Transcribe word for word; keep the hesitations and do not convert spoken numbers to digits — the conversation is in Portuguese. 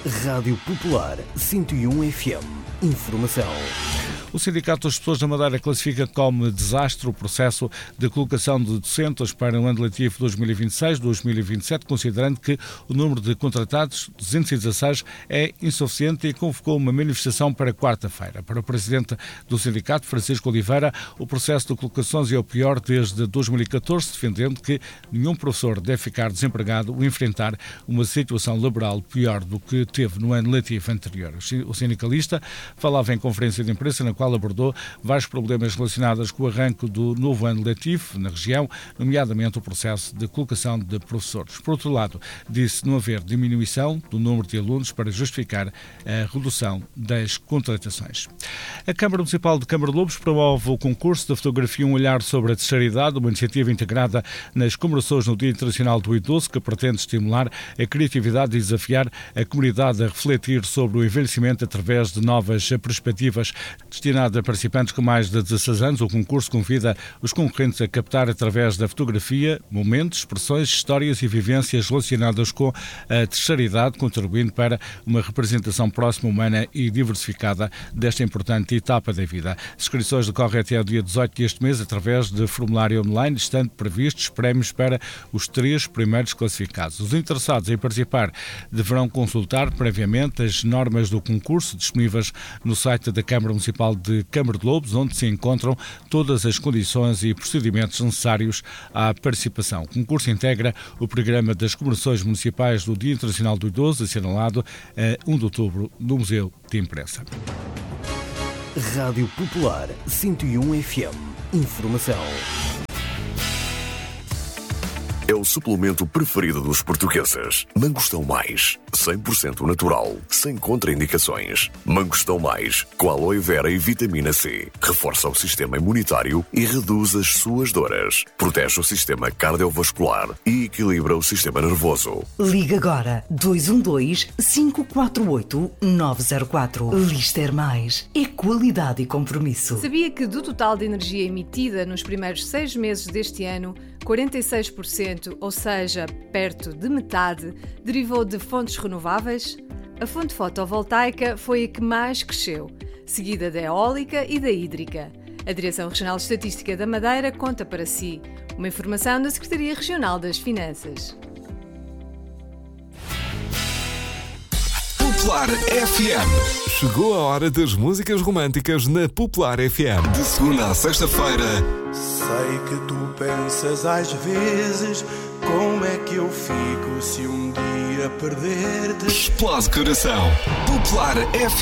Rádio Popular cento e um F M. Informação. O Sindicato das Pessoas da Madeira classifica como desastre o processo de colocação de docentes para o ano letivo dois mil e vinte e seis dois mil e vinte e sete, considerando que o número de contratados, duzentos e dezasseis, é insuficiente, e convocou uma manifestação para quarta-feira. Para o presidente do sindicato, Francisco Oliveira, o processo de colocações é o pior desde dois mil e catorze, defendendo que nenhum professor deve ficar desempregado ou enfrentar uma situação laboral pior do que teve no ano letivo anterior. O sindicalista falava em conferência de imprensa na qual abordou vários problemas relacionados com o arranque do novo ano letivo na região, nomeadamente o processo de colocação de professores. Por outro lado, disse não haver diminuição do número de alunos para justificar a redução das contratações. A Câmara Municipal de Câmara de Lobos promove o concurso da fotografia Um Olhar sobre a Terceira Idade, uma iniciativa integrada nas comemorações no Dia Internacional do Idoso, que pretende estimular a criatividade e desafiar a comunidade a refletir sobre o envelhecimento através de novas perspectivas. Destinado a participantes com mais de dezasseis anos, o concurso convida os concorrentes a captar através da fotografia momentos, expressões, histórias e vivências relacionadas com a terceira idade, contribuindo para uma representação próxima, humana e diversificada desta importante etapa da vida. As inscrições decorrem até ao dia dezoito deste mês através de formulário online, estando previstos prémios para os três primeiros classificados. Os interessados em participar deverão consultar previamente as normas do concurso disponíveis no site da Câmara Municipal de Câmara de Lobos, onde se encontram todas as condições e procedimentos necessários à participação. O concurso integra o programa das comemorações municipais do Dia Internacional do Idoso, assinalado a um de outubro no Museu de Imprensa. Rádio Popular cento e um F M. Informação. É o suplemento preferido dos portugueses. Mangostão Mais, cem por cento natural, sem contraindicações. Mangostão Mais, com aloe vera e vitamina C. Reforça o sistema imunitário e reduz as suas dores. Protege o sistema cardiovascular e equilibra o sistema nervoso. Liga agora dois um dois, cinco quatro oito, nove zero quatro. Lister Mais é qualidade e compromisso. Sabia que do total de energia emitida nos primeiros seis meses deste ano, quarenta e seis por cento, ou seja, perto de metade, derivou de fontes renováveis? A fonte fotovoltaica foi a que mais cresceu, seguida da eólica e da hídrica. A Direção Regional de Estatística da Madeira conta para si. Uma informação da Secretaria Regional das Finanças. Popular F M. Chegou a hora das músicas românticas na Popular F M. De segunda a sexta-feira. Sei que tu pensas às vezes como é que eu fico se um dia perder-te. Explode coração. Popular F M.